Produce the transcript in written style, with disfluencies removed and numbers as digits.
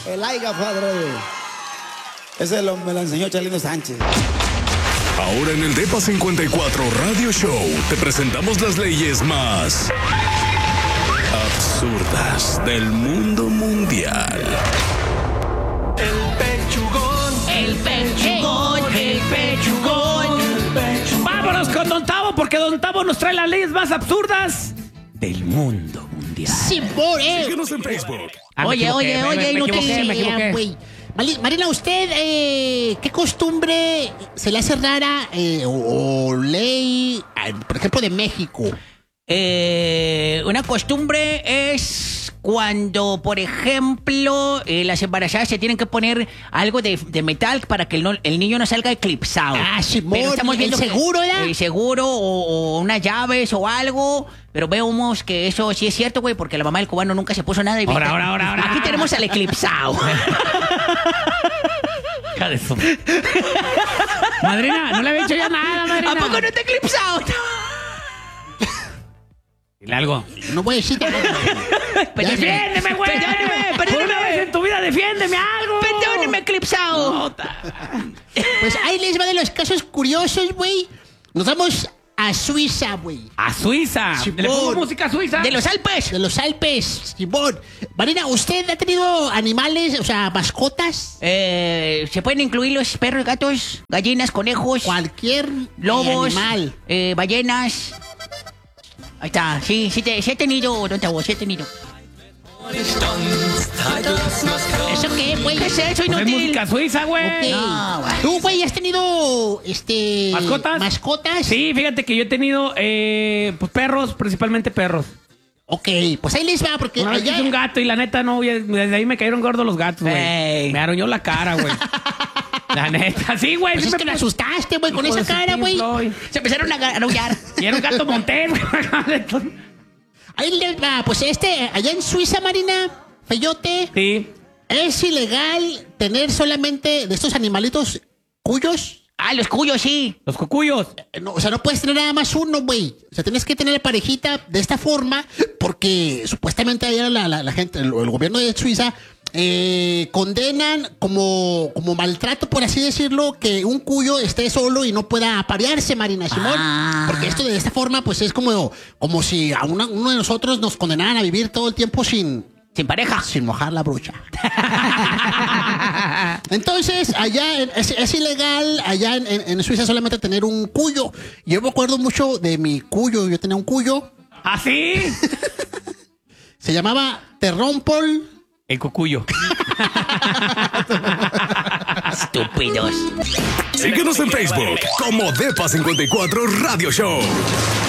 El aiga, padre. Ese me lo enseñó Chalino Sánchez. Ahora en el DEPA 54 Radio Show te presentamos las leyes más absurdas del mundo mundial. El pechugón, el pechugón, el pechugón, el pechugón. Vámonos con Don Tavo, porque Don Tavo nos trae las leyes más absurdas del mundo mundial. Sí, por Síguenos en Facebook. Oye, no te me equivoqué. güey. Marina, ¿usted qué costumbre se le hace rara o ley, por ejemplo, de México? Una costumbre es cuando, por ejemplo, las embarazadas se tienen que poner algo de metal para que el niño no salga eclipsado. Ah, sí, pero estamos viendo ¿el seguro, ya? El seguro o unas llaves o algo. Pero vemos que eso sí es cierto, güey, porque la mamá del cubano nunca se puso nada. Y Ahora. Aquí tenemos al eclipsado. Hija de su... Madrina, no le había hecho ya nada, madrina. ¿A poco no está eclipsado? Dile algo. No voy a decir nada. Defiéndeme, güey. Por una vez en tu vida, defiéndeme algo. Perdóneme, eclipsado. Pues ahí les va de los casos curiosos, güey. Nos vamos a Suiza, güey. A Suiza. Simón. ¿Le pongo música a Suiza? De los Alpes. De los Alpes, Simón. Marina, ¿usted ha tenido animales, o sea, mascotas? Se pueden incluir los perros, gatos, gallinas, conejos, Cualquier lobos, animal. ballenas. Ahí está, sí he tenido, Don Tavo, sí he tenido. ¿Eso qué, güey? ¿Qué es eso, Pues es inútil? música suiza, güey. Ok. No, güey. ¿Tú, güey, has tenido, ¿Mascotas? mascotas? Sí, fíjate que yo he tenido, pues perros, principalmente perros. Ok, pues ahí les va, porque Una vez allá... quise un gato y la neta no, desde ahí me cayeron gordos los gatos, güey. Ey. Me arañó la cara, güey. La neta, sí, güey. Pues sí es que me asustaste, güey, con Hijo esa de su cara, Pink güey. Floyd. Se empezaron a arrullar. Y era un gato montés, güey. Ahí les va, pues allá en Suiza, Marina, Feyote, Sí. es ilegal tener solamente de estos animalitos cuyos. Ah, los cuyos, sí. Los cocuyos. No, o sea, no puedes tener nada más uno, güey. O sea, tienes que tener parejita de esta forma porque supuestamente allá la gente, el gobierno de Suiza, condenan como maltrato, por así decirlo, que un cuyo esté solo y no pueda aparearse, Marina Simón. Ah. Porque esto de esta forma, pues es como si a uno de nosotros nos condenaran a vivir todo el tiempo sin pareja. sin mojar la brocha. Entonces, allá es ilegal, allá en Suiza solamente tener un cuyo. Yo me acuerdo mucho de mi cuyo, yo tenía un cuyo. ¿Ah, sí? Se llamaba Terrompol. El cocuyo. Estúpidos. Síguenos en Facebook como DEPA 54 Radio Show.